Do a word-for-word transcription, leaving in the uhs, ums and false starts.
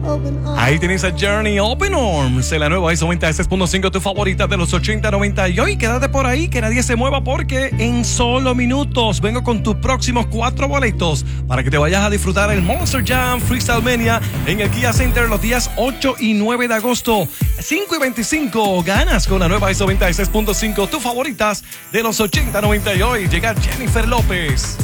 Ahí tienes a Journey, Open Arms, en la nueva ISO noventa y seis punto cinco, tu favorita de los ochenta, noventa. Y hoy quédate por ahí, que nadie se mueva, porque en solo minutos vengo con tus próximos cuatro boletos para que te vayas a disfrutar el Monster Jam Freestyle Mania en el Kia Center los días ocho y nueve de agosto. cinco y veinticinco ganas con la nueva ISO noventa y seis punto cinco, tus favoritas de los ochenta, noventa. Y hoy llega Jennifer López.